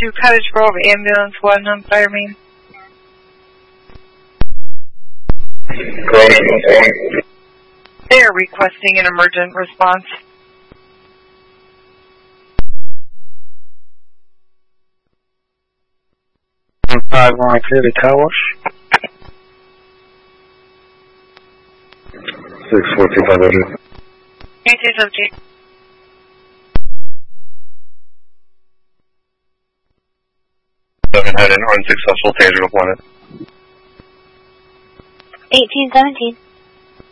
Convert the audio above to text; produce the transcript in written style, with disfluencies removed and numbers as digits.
to Cottage Grove Ambulance 1 on fire main. They are requesting an emergent response. Five line clear the towers. 614-500. Maintain subject. Headed unsuccessful taser deployment. 1817.